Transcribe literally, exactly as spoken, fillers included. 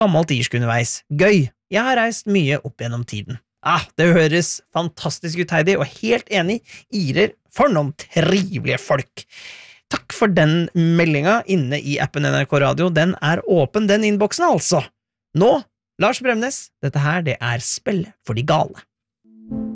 gammelt irsk underveis. Gøy. Jeg har reist mye opp gjennom tiden. Ah, det høres fantastisk ut, Heidi, og helt enig, irer, for noen trivelige folk. Takk for den meldinga inne i appen N R K Radio, den er åpen, den innboksen altså. Nå, Lars Bremnes, dette her det er Spill for de gale.